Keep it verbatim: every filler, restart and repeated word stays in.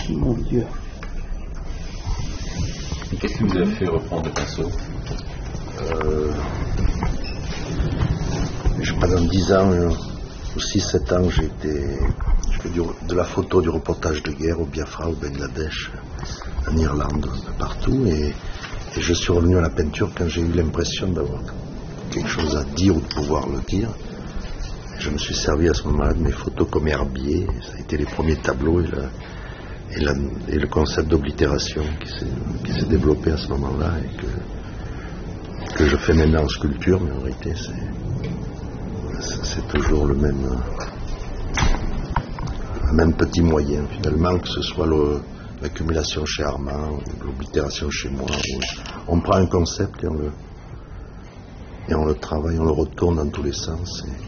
merci mon Dieu. Et qu'est-ce qui vous a fait reprendre le pinceau? euh, je, Pendant dix ans, euh, ou six sept ans, j'ai été, je fais du, de la photo, du reportage de guerre au Biafra, au Bangladesh, en Irlande, partout, et, et je suis revenu à la peinture quand j'ai eu l'impression d'avoir quelque chose à dire ou de pouvoir le dire. Et je me suis servi à ce moment-là de mes photos comme herbier. Ça a été les premiers tableaux et, la, et, la, et le concept d'oblitération qui s'est développé à ce moment-là et que, que je fais maintenant en sculpture, mais en réalité c'est, c'est toujours le même, le même petit moyen finalement, que ce soit le, l'accumulation chez Armand ou l'oblitération chez moi. On prend un concept et on le, et on le travaille, on le retourne dans tous les sens. Et